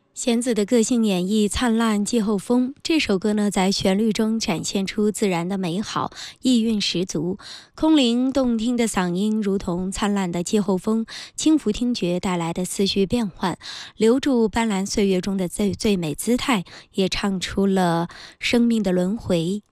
弦子的个性演绎《灿烂季候风》这首歌呢，在旋律中展现出自然的美好，意蕴十足。空灵动听的嗓音如同灿烂的季候风，轻抚听觉带来的思绪变幻，留住斑斓岁月中的最美姿态，也唱出了生命的轮回。